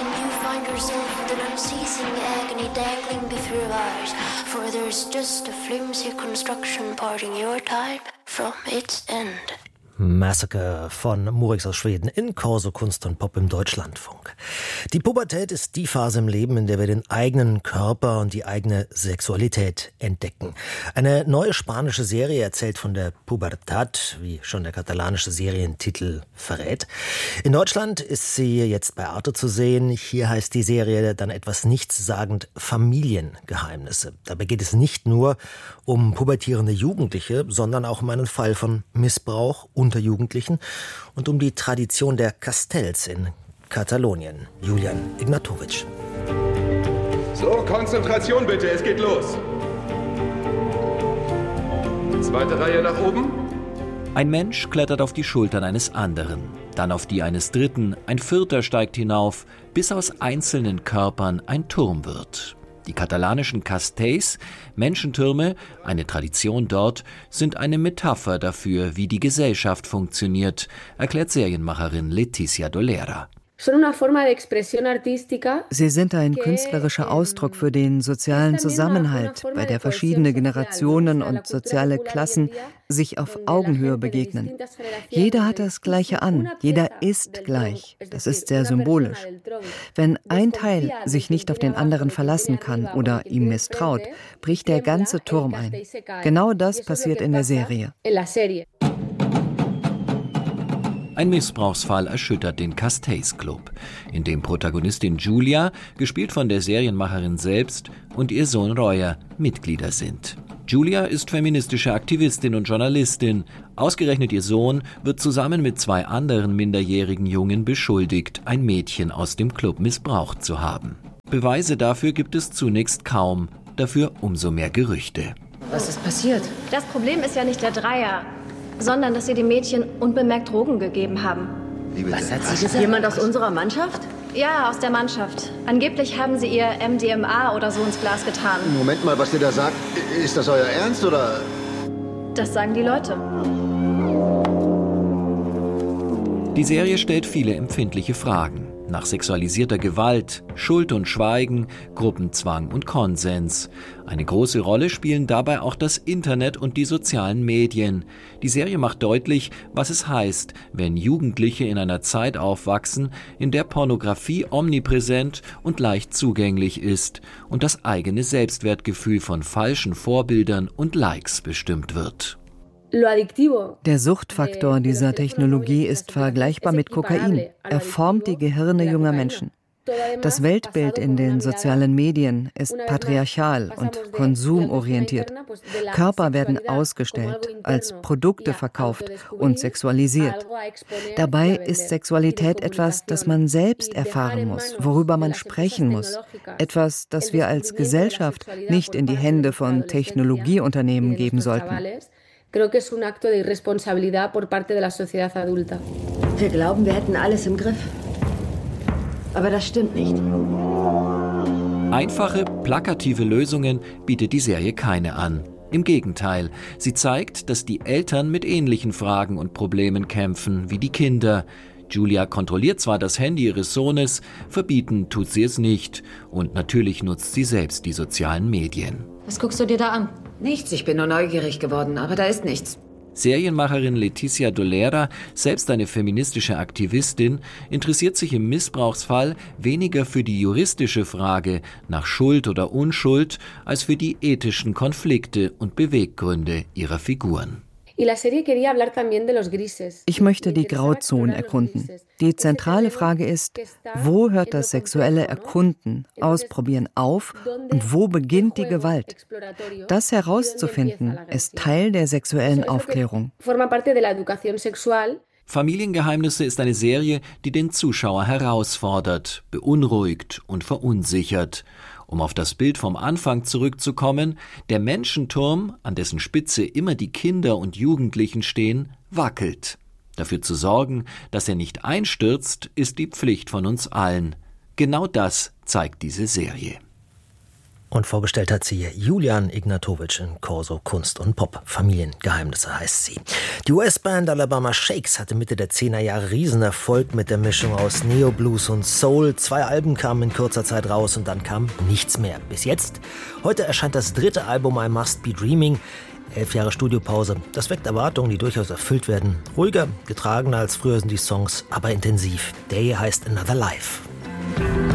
and you find yourself with an unceasing agony dangling before your eyes, for there's just a flimsy construction parting your time from its end. Massacre von Murix aus Schweden in Corso Kunst und Pop im Deutschlandfunk. Die Pubertät ist die Phase im Leben, in der wir den eigenen Körper und die eigene Sexualität entdecken. Eine neue spanische Serie erzählt von der Pubertad, wie schon der katalanische Serientitel verrät. In Deutschland ist sie jetzt bei Arte zu sehen. Hier heißt die Serie dann etwas nichtssagend Familiengeheimnisse. Dabei geht es nicht nur um pubertierende Jugendliche, sondern auch um einen Fall von Missbrauch unter Jugendlichen und um die Tradition der Castells in Katalonien. Julian Ignatovic. So, Konzentration bitte, es geht los. Zweite Reihe nach oben. Ein Mensch klettert auf die Schultern eines anderen, dann auf die eines dritten, ein vierter steigt hinauf, bis aus einzelnen Körpern ein Turm wird. Die katalanischen Castells, Menschentürme, eine Tradition dort, sind eine Metapher dafür, wie die Gesellschaft funktioniert, erklärt Serienmacherin Leticia Dolera. Sie sind ein künstlerischer Ausdruck für den sozialen Zusammenhalt, bei der verschiedene Generationen und soziale Klassen sich auf Augenhöhe begegnen. Jeder hat das Gleiche an, jeder ist gleich. Das ist sehr symbolisch. Wenn ein Teil sich nicht auf den anderen verlassen kann oder ihm misstraut, bricht der ganze Turm ein. Genau das passiert in der Serie. Ein Missbrauchsfall erschüttert den Castells Club, in dem Protagonistin Julia, gespielt von der Serienmacherin selbst, und ihr Sohn Royer Mitglieder sind. Julia ist feministische Aktivistin und Journalistin. Ausgerechnet ihr Sohn wird zusammen mit 2 anderen minderjährigen Jungen beschuldigt, ein Mädchen aus dem Club missbraucht zu haben. Beweise dafür gibt es zunächst kaum, dafür umso mehr Gerüchte. Was ist passiert? Das Problem ist ja nicht der Dreier, sondern dass sie dem Mädchen unbemerkt Drogen gegeben haben. Was hat sie gesagt? Jemand aus unserer Mannschaft? Ja, aus der Mannschaft. Angeblich haben sie ihr MDMA oder so ins Glas getan. Moment mal, was ihr da sagt, ist das euer Ernst, oder? Das sagen die Leute. Die Serie stellt viele empfindliche Fragen. Nach sexualisierter Gewalt, Schuld und Schweigen, Gruppenzwang und Konsens. Eine große Rolle spielen dabei auch das Internet und die sozialen Medien. Die Serie macht deutlich, was es heißt, wenn Jugendliche in einer Zeit aufwachsen, in der Pornografie omnipräsent und leicht zugänglich ist und das eigene Selbstwertgefühl von falschen Vorbildern und Likes bestimmt wird. Der Suchtfaktor dieser Technologie ist vergleichbar mit Kokain. Er formt die Gehirne junger Menschen. Das Weltbild in den sozialen Medien ist patriarchal und konsumorientiert. Körper werden ausgestellt, als Produkte verkauft und sexualisiert. Dabei ist Sexualität etwas, das man selbst erfahren muss, worüber man sprechen muss. Etwas, das wir als Gesellschaft nicht in die Hände von Technologieunternehmen geben sollten. Wir glauben, wir hätten alles im Griff. Aber das stimmt nicht. Einfache, plakative Lösungen bietet die Serie keine an. Im Gegenteil, sie zeigt, dass die Eltern mit ähnlichen Fragen und Problemen kämpfen wie die Kinder. Julia kontrolliert zwar das Handy ihres Sohnes, verbieten tut sie es nicht. Und natürlich nutzt sie selbst die sozialen Medien. Was guckst du dir da an? Nichts, ich bin nur neugierig geworden, aber da ist nichts. Serienmacherin Leticia Dolera, selbst eine feministische Aktivistin, interessiert sich im Missbrauchsfall weniger für die juristische Frage nach Schuld oder Unschuld, als für die ethischen Konflikte und Beweggründe ihrer Figuren. Ich möchte die Grauzonen erkunden. Die zentrale Frage ist, wo hört das sexuelle Erkunden, Ausprobieren auf und wo beginnt die Gewalt? Das herauszufinden, ist Teil der sexuellen Aufklärung. Familiengeheimnisse ist eine Serie, die den Zuschauer herausfordert, beunruhigt und verunsichert. Um auf das Bild vom Anfang zurückzukommen, der Menschenturm, an dessen Spitze immer die Kinder und Jugendlichen stehen, wackelt. Dafür zu sorgen, dass er nicht einstürzt, ist die Pflicht von uns allen. Genau das zeigt diese Serie. Und vorgestellt hat sie Julian Ignatowicz in Corso Kunst und Pop. Familiengeheimnisse heißt sie. Die US-Band Alabama Shakes hatte Mitte der 10er Jahre Riesenerfolg mit der Mischung aus Neo, Blues und Soul. 2 Alben kamen in kurzer Zeit raus und dann kam nichts mehr. Bis jetzt. Heute erscheint das 3. Album I Must Be Dreaming. 11 Jahre Studiopause. Das weckt Erwartungen, die durchaus erfüllt werden. Ruhiger, getragener als früher sind die Songs, aber intensiv. Der hier heißt Another Life.